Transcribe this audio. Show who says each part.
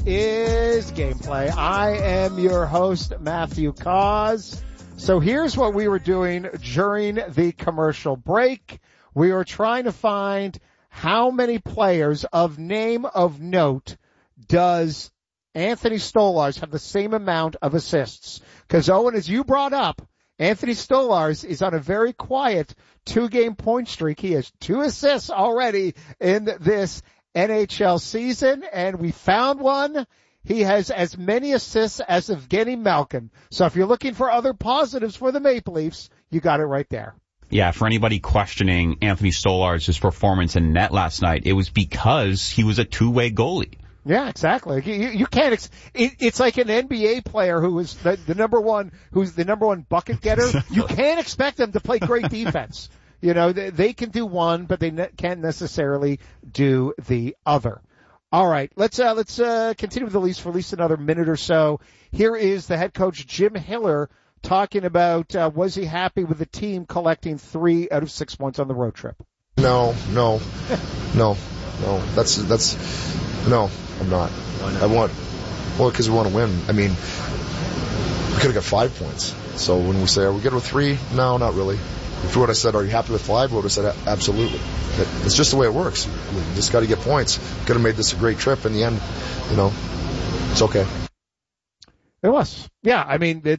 Speaker 1: is Gameplay. I am your host, Matthew Cause. So here's what we were doing during the commercial break. We were trying to find how many players of name of note does Anthony Stolarz have the same amount of assists. Because, Owen, as you brought up, Anthony Stolarz is on a very quiet 2-game point streak. He has 2 assists already in this NHL season, and we found one. He has as many assists as Evgeny Malkin. So if you're looking for other positives for the Maple Leafs, you got it right there.
Speaker 2: Yeah, for anybody questioning Anthony Stolarz's performance in net last night, it was because he was a two-way goalie.
Speaker 1: Yeah, exactly. You can't. It's like an NBA player who is the number one bucket getter. You can't expect them to play great defense. You know, they can do one, but they can't necessarily do the other. All right, let's continue with the Leafs for at least another minute or so. Here is the head coach Jim Hiller talking about was he happy with the team collecting 3 out of 6 points on the road trip?
Speaker 3: No. No, I'm not. Why not? Because we want to win. I mean, we could have got 5 points. So when we say, are we good with 3? No, not really. If you would have said, are you happy with 5? I would have said, absolutely. It's just the way it works. We just got to get points. Could have made this a great trip in the end. You know, it's okay.
Speaker 1: It was. Yeah, I mean,